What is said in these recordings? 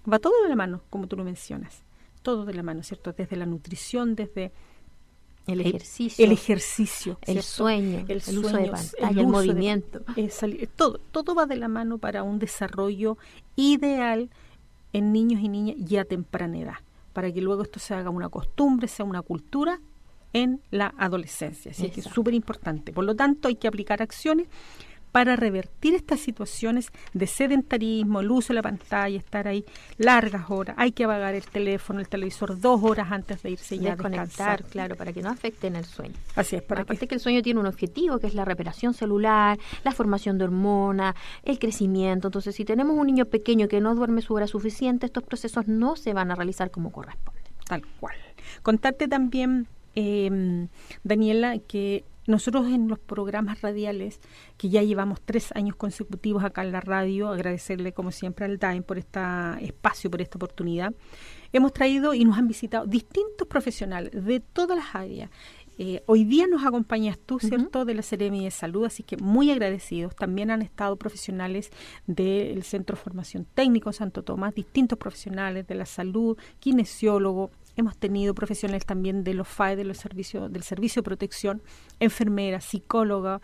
Va todo de la mano, como tú lo mencionas. Todo de la mano, ¿cierto? Desde la nutrición, desde el ejercicio, el sueño, el uso de pantalla, el movimiento. Todo va de la mano para un desarrollo ideal en niños y niñas ya a temprana edad, para que luego esto se haga una costumbre, sea una cultura en la adolescencia. Así que es súper importante. Por lo tanto, hay que aplicar acciones para revertir estas situaciones de sedentarismo, el uso de la pantalla, estar ahí largas horas. Hay que apagar el teléfono, el televisor 2 horas antes de irse ya a descansar. Claro, para que no afecten el sueño. Así es. Aparte que el sueño tiene un objetivo, que es la reparación celular, la formación de hormonas, el crecimiento. Entonces, si tenemos un niño pequeño que no duerme su hora suficiente, estos procesos no se van a realizar como corresponde. Tal cual. Contarte también, Daniela, que nosotros en los programas radiales, que ya llevamos 3 años consecutivos acá en la radio, agradecerle como siempre al DAEM por este espacio, por esta oportunidad, hemos traído y nos han visitado distintos profesionales de todas las áreas. Hoy día nos acompañas tú, ¿cierto?, de la Seremi de Salud, así que muy agradecidos. También han estado profesionales del Centro de Formación Técnico Santo Tomás, distintos profesionales de la salud, kinesiólogos. Hemos tenido profesionales también de los FAE, del Servicio de Protección, enfermeras, psicólogas,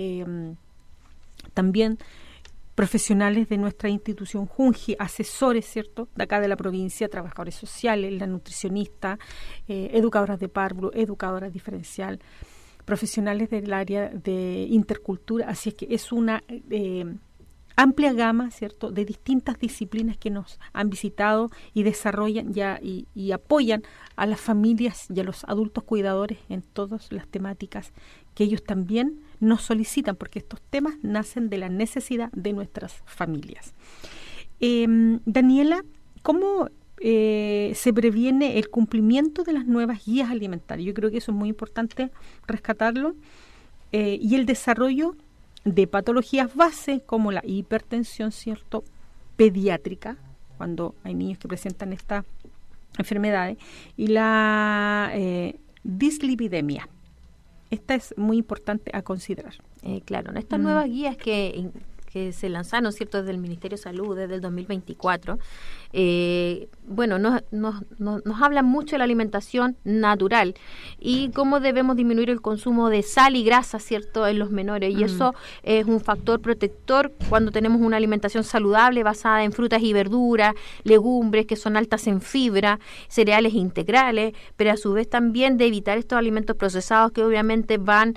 también profesionales de nuestra institución Junji, asesores, ¿cierto?, de acá de la provincia, trabajadores sociales, la nutricionista, educadoras de párvulo, educadoras diferencial, profesionales del área de intercultura. Así es que es una amplia gama, ¿cierto?, de distintas disciplinas que nos han visitado y desarrollan ya y apoyan a las familias y a los adultos cuidadores en todas las temáticas que ellos también nos solicitan, porque estos temas nacen de la necesidad de nuestras familias. Daniela, ¿cómo se previene el cumplimiento de las nuevas guías alimentarias? Yo creo que eso es muy importante rescatarlo, y el desarrollo de patologías base como la hipertensión, ¿cierto?, pediátrica, cuando hay niños que presentan estas enfermedades, y la dislipidemia. Esta es muy importante a considerar. Claro, estas nuevas guías que se lanzaron, ¿cierto?, desde el Ministerio de Salud, desde el 2024, nos hablan mucho de la alimentación natural y cómo debemos disminuir el consumo de sal y grasa, ¿cierto?, en los menores. Y eso es un factor protector cuando tenemos una alimentación saludable basada en frutas y verduras, legumbres que son altas en fibra, cereales integrales, pero a su vez también de evitar estos alimentos procesados que obviamente van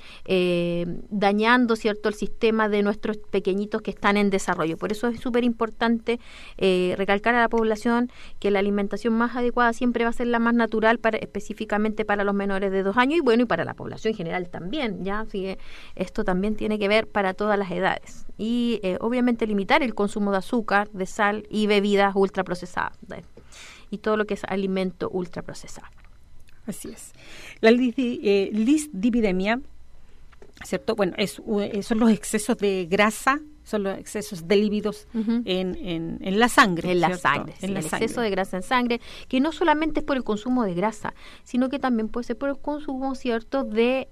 dañando, ¿cierto?, el sistema de nuestros pequeñitos que están en desarrollo. Por eso es súper importante recalcar a la población que la alimentación más adecuada siempre va a ser la más natural, específicamente para los menores de 2 años y para la población en general también, ¿ya? Así que esto también tiene que ver para todas las edades. Y obviamente limitar el consumo de azúcar, de sal y bebidas ultraprocesadas, y todo lo que es alimento ultraprocesado. Así es. La dislipidemia, ¿cierto? Bueno, son los excesos de grasa, son los excesos de lípidos en la sangre. En la sangre, sí, el exceso de grasa en sangre, que no solamente es por el consumo de grasa, sino que también puede ser por el consumo, ¿cierto?, de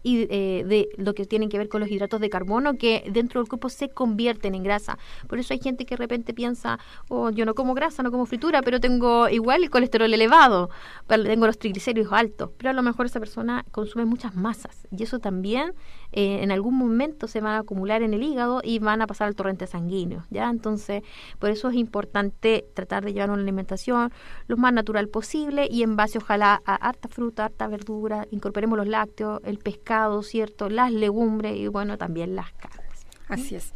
lo que tienen que ver con los hidratos de carbono, que dentro del cuerpo se convierten en grasa. Por eso hay gente que de repente piensa, yo no como grasa, no como fritura, pero tengo igual el colesterol elevado, tengo los triglicéridos altos, pero a lo mejor esa persona consume muchas masas, y eso también en algún momento se van a acumular en el hígado y van a pasar al torrente sanguíneo, ¿ya? Entonces, por eso es importante tratar de llevar una alimentación lo más natural posible y en base, ojalá, a harta fruta, harta verdura, incorporemos los lácteos, el pescado, ¿cierto?, las legumbres y, también las carnes. Así es.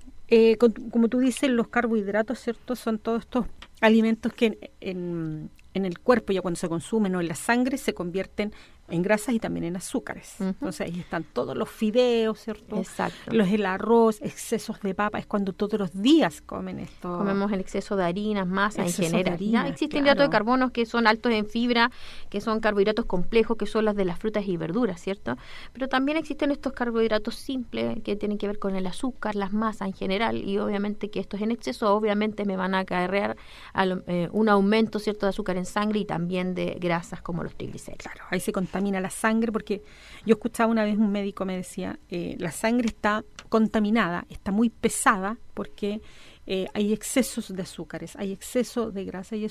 Como tú dices, los carbohidratos, ¿cierto?, son todos estos alimentos que en el cuerpo, ya cuando se consumen o en la sangre, se convierten en grasas y también en azúcares. Entonces ahí están todos los fideos, ¿cierto? Exacto. El arroz, excesos de papa, es cuando todos los días comen esto. Comemos el exceso de harinas, masa en general. Ya existen hidratos de carbono que son altos en fibra, que son carbohidratos complejos, que son las de las frutas y verduras, ¿cierto? Pero también existen estos carbohidratos simples que tienen que ver con el azúcar, las masas en general, y obviamente que estos en exceso obviamente me van a acarrear un aumento, ¿cierto?, de azúcar en sangre y también de grasas como los triglicéridos. Claro, ahí se contamina la sangre, porque yo escuchaba una vez un médico me decía, la sangre está contaminada, está muy pesada porque hay excesos de azúcares, hay exceso de grasa y eso